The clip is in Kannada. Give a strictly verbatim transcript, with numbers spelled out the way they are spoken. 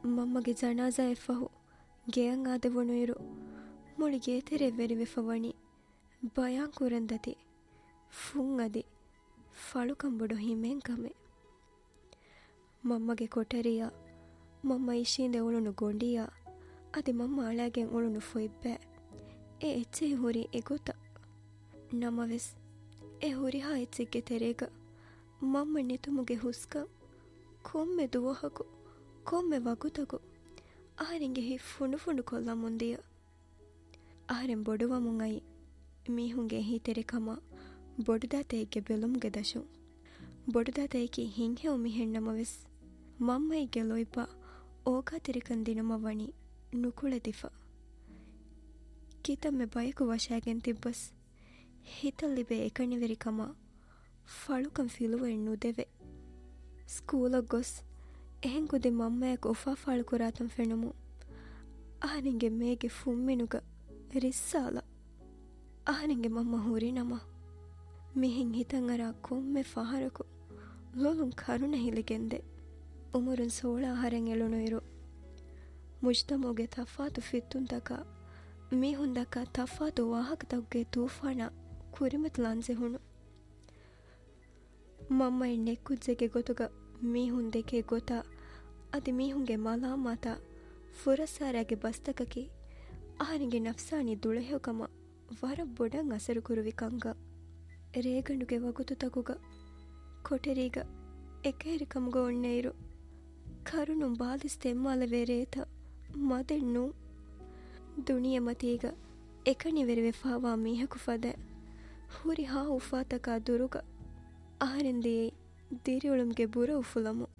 ಮಮ್ಮಗೆ ಜನಾಜಾ ಎಫಹು ಗೆಯಂ ಆದೆವಣು ಇರು ಮುಳಿ ಗೇತೆರೆ ವೆರಿವೆಫವಣಿ ಬಯಾಂ ಕುರಂದತಿ ಫುಂ ಅದಿ ಫಳು ಕಂಬುಡು ಹಿಮೆಂ ಕಮೆ ಮಮ್ಮಗೆ ಕೊಟರಿಯ ಮಮ್ಮ ಇಶಿಂದೆ ಉಳುನು ಗೊಂಡಿಯ ಅದಿ ಮಮ್ಮ ಅಳಾಗೆಂ ಉಳುನು ಫೊಯ್ಬೆ ಎ ಎಚ್ಚೆ ಹುರಿ ಎಗೊತ ನಮವೆಸ್ ಎ ಹುರಿಹಾ ಎಚ್ಚಿಗೆ ತೆರೆಗ ಮಮ್ಮ ನೆತುಮುಗೆ ಹುಸ್ಕ ಕೊಮ್ಮೆ ದುವಹಕು ಕೊಮ್ಮೆ ವಗುತಗು ಆಹರೆಂಗೆ ಹಿ ಫುಂಡು ಫುಂಡು ಕೊಲ್ಲ ಮುಂದಿಯ ಆಹರೆಂ ಬೊಡುವ ಮುಂಗೈ ಮೀಹುಂಗೆ ಹಿ ತೆರೆಕಮ ಬೊಡುದಾತೆಯಿಗೆ ಬೆಲುಮ್ಗೆ ದಶು ಬೊಡುದಾತೆಯಿಗೆ ಹಿಂಗೆ ಉಮಿ ಹೆಣ್ಣಮವೆಸ್ ಮಮ್ಮೈಗೆ ಲೊಯ್ಪ ಓಗಾ ತಿರಿಕಂದಿನಮವಣಿ ನುಕುಳೆ ದಿಫ ಕಿತಮ್ಮೆ ಬಯಕು ವಶಾಗೆನ್ ತಿಬ್ಬಸ್ ಹಿತಲ್ಲಿಬೆ ಎಕಣಿವೆರಿಕಮ ಫಳುಕಂ ಫಿಲುವ ಎಣ್ಣುದೆವೆ ಸ್ಕೂಲಗ್ ಗೊಸ್ ಎಹೆಂಗುದೆ ಮಮ್ಮಯಕ್ ಒಫಾ ಫಾಳು ಕುರಾತಂ ಫೆಣುಮು ಆಹನಿಂಗೆ ಮೇಗೆ ಫುಮ್ಮಿನುಗ ರಿಸ್ಸಾಲ ಆಹನಿಂಗೆ ಮಮ್ಮ ಹುರಿ ನಮ ಮಿಹಿಂ ಹಿತಂಗರ ಕೊಮ್ಮೆ ಫಹರಕು ಲೊಲುಂ ಕರುಣ ಹಿಲಿಗೆಂದೆ ಉಮರುನ್ ಸೋಳ ಆಹಾರೆಂ ಎಳುನು ಇರು ಮುಜ್ತಮುಗೆ ತಫಾತು ಫಿತ್ತುಂತಕ ಮೀಹುಂದಕ ತಫಾತು ವಾಹಕ ತಗ್ಗೆ ತೂಫಾನ ಕುರಿಮತ್ ಲಾಂಜೆ ಹುಣು ಮಮ್ಮ ಎಣ್ಣೆಕ್ಕುಜ್ಜೆಗೆ ಗೊತುಗ ಮೀಹುಂದೆಗೆ ಗೊತ್ತ ಅದಿ ಮೀಹುಂಗೆ ಮಲಾ ಮಾತ ಫುರಸಾರಾಗೆ ಬಸ್ತಕಕಿ ಆಹನಿಗೆ ನಫ್ಸಾನಿ ದುಳೆಹೊಕಮ ವರ ಬೊಡಂ ಅಸರು ಕುರುವಿ ಕಂಗ ರೇಗಂಡುಗೆ ವಗುತು ತಗುಗ ಕೊಟೆರೀಗ ಎಕೇರಿ ಕಮ್ಗ ಒಣ್ಣೆ ಇರು ಕರುಣು ಬಾಲಿಸ್ತೆಮ್ಮಾಲವೇ ರೇತ ಮದೆಣ್ಣು ದುಣಿಯ ಮತೀಗ ಎಕಣಿವೆರಿವೆ ಫಾವಾ ಮೀಹಕು ಫದೆ ಹುರಿ ಹಾ ಉಫಾತಕ ದುರುಗ ಆಹರಿಂದೆಯೇ ದಿರಿಯುಳುಮ್ಗೆ ಬುರ ಉಫುಲಮು